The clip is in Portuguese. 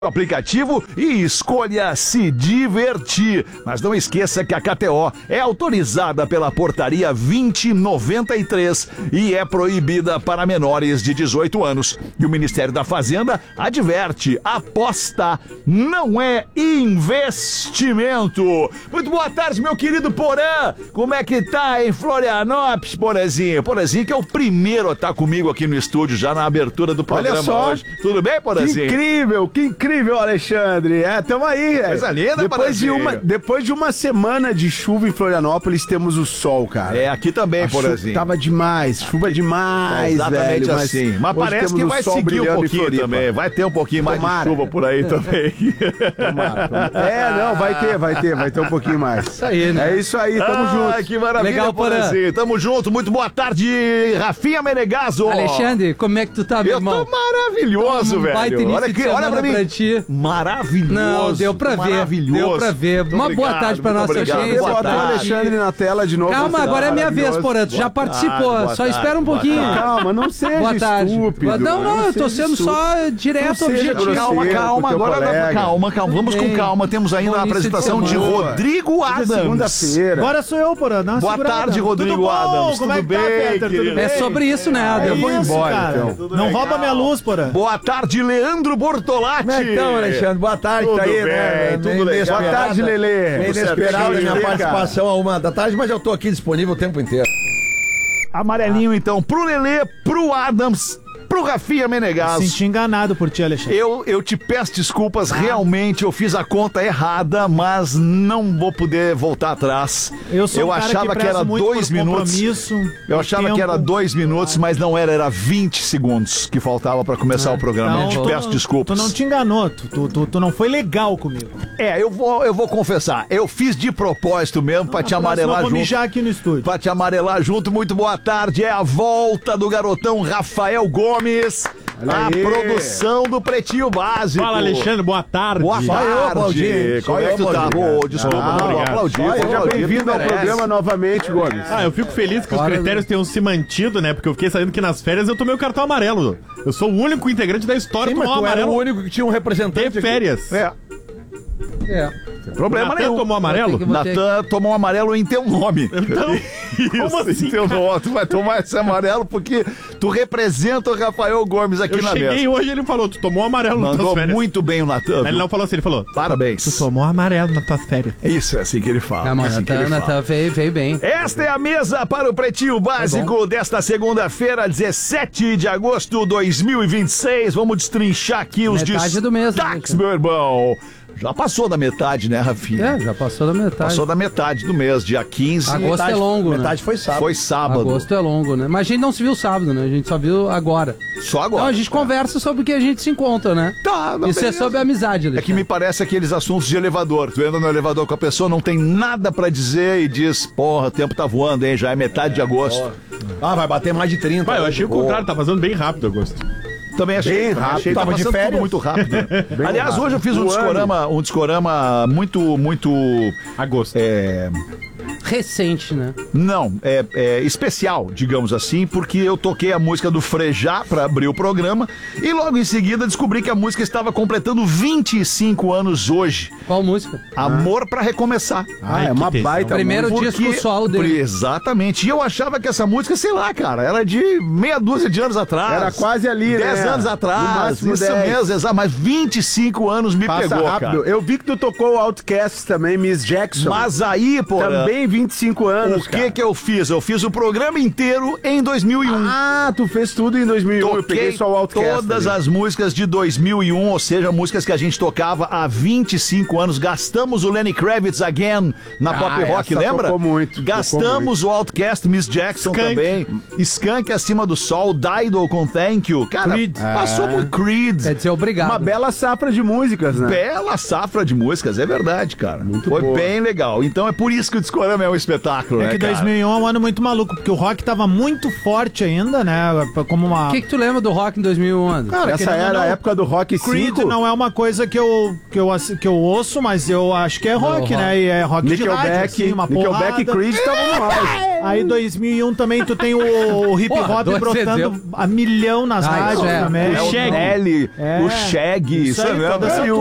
aplicativo e escolha se divertir. Mas não esqueça que a KTO é autorizada pela portaria 2093 e é proibida para menores de 18 anos. E o Ministério da Fazenda adverte: aposta não é investimento. Muito boa tarde, meu querido Porã. Como é que tá em Florianópolis, Porãzinho? Porãzinho que é o primeiro a estar comigo aqui no estúdio já na abertura do programa. Olha só hoje. Tudo bem, Porãzinho? Que incrível, Alexandre. Tamo aí, coisa linda, depois de uma semana de chuva em Florianópolis, temos o sol, cara. É, aqui também, Porãzinho. Tava demais, chuva demais, exatamente, velho. Assim. Mas parece que vai seguir um pouquinho também. Vai ter um pouquinho mais de chuva por aí também. Tomara. Vai ter um pouquinho mais. Isso aí, né? É isso aí, tamo junto. Que maravilha, legal, Porãzinho. Tamo junto, muito boa tarde, Rafinha Menegaso. Alexandre, como é que tu tá, meu irmão? Eu tô maravilhoso, velho. Olha pra mim. Maravilhoso. Não, deu pra ver. Maravilhoso. Deu pra ver. Uma boa tarde pra nossa gente. Bota o Alexandre na tela de novo. Calma, agora é minha vez, Porã. Tu já participou. Só espera um pouquinho. Calma, não seja estúpido. Não, eu tô sendo só direto, objetivo. Calma, agora calma. Vamos com calma. Temos ainda a apresentação de Rodrigo Adams. Segunda-feira. Agora sou eu, Porã. Boa tarde, Rodrigo Adams. Como Tudo bem, Peter? É sobre isso, né? Eu vou embora, então. Não rouba minha luz, Porã. Boa tarde, Leandro Bortolatti. Como é que estão, Alexandre? Boa tarde, tudo tá aí, bem, né? Tudo legal. Boa tarde, Lelê. Bem inesperado a minha participação a 1h da tarde, mas eu tô aqui disponível o tempo inteiro. Amarelinho, então, pro Lelê, pro Adams, pro Rafinha Menegaso. Senti enganado por ti, Alexandre. Eu te peço desculpas, realmente eu fiz a conta errada, mas não vou poder voltar atrás. Eu achava que era 2 minutos. Eu achava que era 2 minutos, mas não era 20 segundos que faltava pra começar o programa. Então, eu te peço desculpas. Tu não te enganou, tu não foi legal comigo. Eu vou confessar, eu fiz de propósito mesmo pra te amarelar junto. Já aqui no estúdio. Pra te amarelar junto, muito boa tarde. É a volta do garotão Rafael Gomes. A produção do Pretinho Básico. Fala, Alexandre, boa tarde. Boa tarde. Como é que tu tá? Desculpa, não aplaudi. Seja bem-vindo ao programa novamente, Gomes. Eu fico feliz que os critérios tenham se mantido, né? Porque eu fiquei sabendo que nas férias eu tomei o cartão amarelo. Eu sou o único integrante da história do tomar o amarelo. amarelo. O único que tinha um representante de férias. Sem problema nenhum. Tomou amarelo? Natan tomou amarelo em teu nome. Então, como assim? Teu nome. Tu vai tomar esse amarelo porque tu representa o Rafael Gomes aqui na mesa. Eu cheguei hoje e ele falou, tu tomou amarelo nas tuas férias. Muito bem o Natan. Ele não falou assim, ele falou, parabéns. Tu tomou amarelo nas tuas férias. Isso, é assim que ele fala. Natan veio bem. Esta é a mesa para o Pretinho Básico desta segunda-feira, 17 de agosto de 2026. Vamos destrinchar aqui os destaques, meu irmão. Já passou da metade, né, Rafinha? Já passou da metade. Passou da metade do mês, dia 15. Agosto é longo, né? Metade foi sábado. Foi sábado. Agosto é longo, né? Mas a gente não se viu sábado, né? A gente só viu agora. Só agora. Então a gente conversa sobre o que a gente se encontra, né? Tá, não, isso beleza. É sobre amizade, Alexandre. É que me parece aqueles assuntos de elevador. Tu entra no elevador com a pessoa, não tem nada pra dizer e diz, porra, o tempo tá voando, hein? Já é metade de agosto. Vai bater mais de 30. Eu achei o contrário, tá fazendo bem rápido agosto. Também achei bem rápido. Tava de férias muito rápido. Aliás, hoje eu fiz um discorama muito agosto. Recente, né? Não, especial, digamos assim, porque eu toquei a música do Frejá pra abrir o programa e logo em seguida descobri que a música estava completando 25 anos hoje. Qual música? Amor pra Recomeçar. É uma baita. Primeiro disco solo dele. Exatamente. E eu achava que essa música, sei lá, cara, era de meia dúzia de anos atrás. Era quase ali, 10 anos atrás. Isso 10. Mesmo, exato. Mas 25 anos me pegou, rápido. Cara. Eu vi que tu tocou o Outcast também, Miss Jackson. Mas aí, pô. Também 25 anos, O que eu fiz? Eu fiz o programa inteiro em 2001. Tu fez tudo em 2001. Eu peguei só o Outcast. Todas as músicas de 2001, ou seja, músicas que a gente tocava há 25 anos. Gastamos o Lenny Kravitz Again na Pop Rock, lembra? Tocou muito. Gastamos o Outcast, Miss Jackson também. Skunk Acima do Sol, Dido com Thank You. Cara, passou por Creed. Quer dizer, obrigado. Uma bela safra de músicas, né? Bela safra de músicas, é verdade, cara. Foi boa. bem legal. Então é por isso que o Discorama é um espetáculo, né, que 2001 é um ano muito maluco, porque o rock tava muito forte ainda, né? Como uma... O que tu lembra do rock em 2001? Cara, essa era a época do Rock 5. Creed não é uma coisa que eu ouço, mas eu acho que é rock, né? E é rock Nickelback, de rádio, assim, uma Nickelback e Creed estavam no auge. Aí 2001 também tu tem o hip Porra, hop dois brotando exemplos. a milhão nas rádios isso é. também. É o Nelly, o Shag, Isso aí, sabe? toda essa